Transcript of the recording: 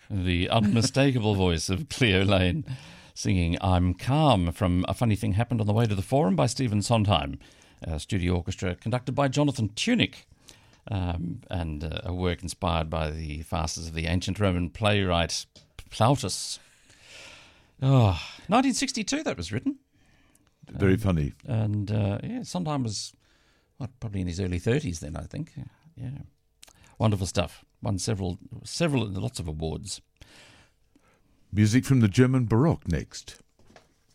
The unmistakable voice of Cleo Lane singing I'm Calm from A Funny Thing Happened on the Way to the Forum by Stephen Sondheim. A studio orchestra conducted by Jonathan Tunick, and a work inspired by the farces of the ancient Roman playwright Plautus. 1962 that was written. Very funny. And Sondheim was probably in his early 30s then, I think. Yeah. Wonderful stuff. Won several, lots of awards. Music from the German Baroque next.